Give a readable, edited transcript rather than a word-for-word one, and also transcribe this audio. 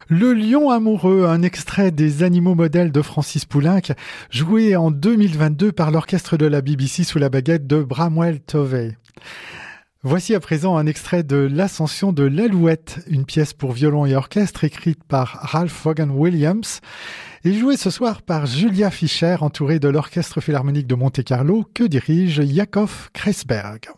Le lion amoureux, un extrait des Animaux modèles de Francis Poulenc, joué en 2022 par l'orchestre de la BBC sous la baguette de Bramwell Tovey. Voici à présent un extrait de L'Ascension de l'Alouette, une pièce pour violon et orchestre écrite par Ralph Vaughan Williams et jouée ce soir par Julia Fischer, entourée de l'Orchestre Philharmonique de Monte-Carlo que dirige Yakov Kreisberg.